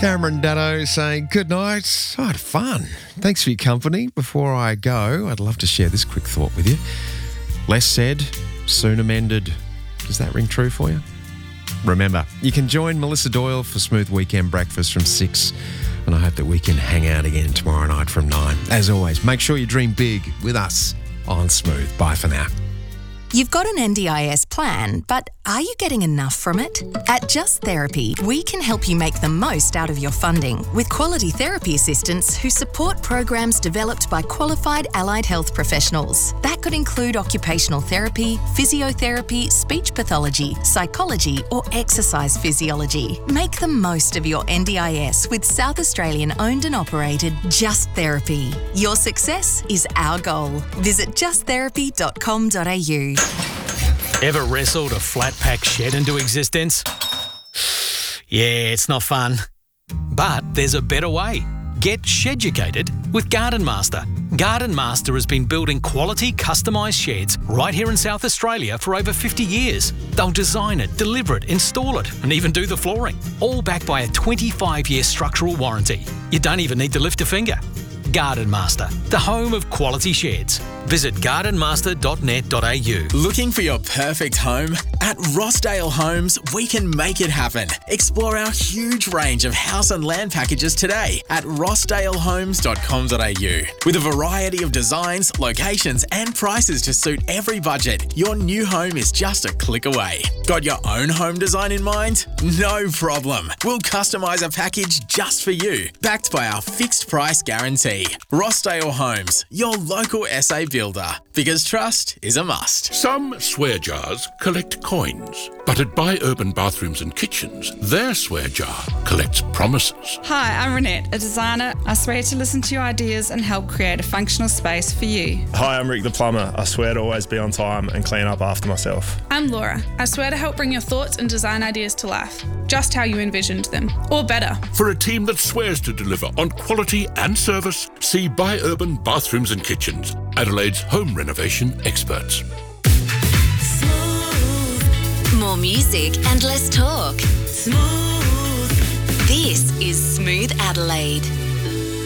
Cameron Daddo saying good night. I had fun. Thanks for your company. Before I go, I'd love to share this quick thought with you. Less said, sooner mended. Does that ring true for you? Remember, you can join Melissa Doyle for Smooth Weekend Breakfast from 6, and I hope that we can hang out again tomorrow night from 9. As always, make sure you dream big with us on Smooth. Bye for now. You've got an NDIS plan, but are you getting enough from it? At Just Therapy, we can help you make the most out of your funding with quality therapy assistants who support programs developed by qualified allied health professionals. That could include occupational therapy, physiotherapy, speech pathology, psychology, or exercise physiology. Make the most of your NDIS with South Australian owned and operated Just Therapy. Your success is our goal. Visit justtherapy.com.au. Ever wrestled a flat pack shed into existence? Yeah, it's not fun. But there's a better way. Get sheducated with Garden Master. Garden Master has been building quality customised sheds right here in South Australia for over 50 years. They'll design it, deliver it, install it, and even do the flooring. All backed by a 25-year structural warranty. You don't even need to lift a finger. Garden Master, the home of quality sheds. Visit gardenmaster.net.au. Looking for your perfect home? At Rossdale Homes, we can make it happen. Explore our huge range of house and land packages today at rossdalehomes.com.au. With a variety of designs, locations and prices to suit every budget, your new home is just a click away. Got your own home design in mind? No problem. We'll customise a package just for you, backed by our fixed price guarantee. Rossdale Homes, your local SA builder. Because trust is a must. Some swear jars collect coins, but at Buy Urban Bathrooms and Kitchens, their swear jar collects promises. Hi, I'm Renette, a designer. I swear to listen to your ideas and help create a functional space for you. Hi, I'm Rick the plumber. I swear to always be on time and clean up after myself. I'm Laura. I swear to help bring your thoughts and design ideas to life, just how you envisioned them, or better. For a team that swears to deliver on quality and service, see Buy Urban Bathrooms and Kitchens, Adelaide's home renovation experts. More music and less talk. Smooth. This is Smooth Adelaide.